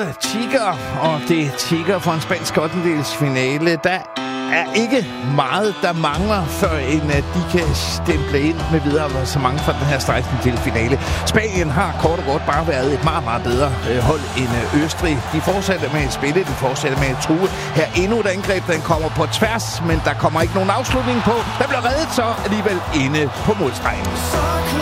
tikker, og det tikker for en spansk 8-delsfinale. Der er ikke meget, der mangler, før end at de kan stemple ind med videre så mange fra den her 16-delsfinale. Spanien har kort og godt bare været et meget, meget bedre hold end Østrig. De fortsætter med at spille, de fortsætter med at true. Her endnu et angreb, den kommer på tværs, men der kommer ikke nogen afslutning på. Der bliver reddet så alligevel inde på målstregen.